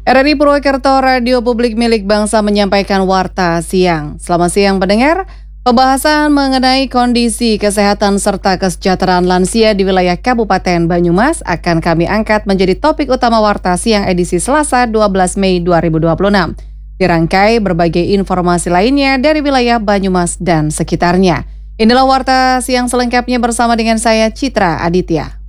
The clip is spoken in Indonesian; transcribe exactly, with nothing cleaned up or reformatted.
R R I Purwokerto Radio Publik Milik Bangsa menyampaikan warta siang. Selamat siang pendengar. Pembahasan mengenai kondisi kesehatan serta kesejahteraan lansia di wilayah Kabupaten Banyumas akan kami angkat menjadi topik utama warta siang edisi Selasa dua belas Mei dua ribu dua puluh enam. Dirangkai berbagai informasi lainnya dari wilayah Banyumas dan sekitarnya. Inilah warta siang selengkapnya bersama dengan saya Citra Aditya.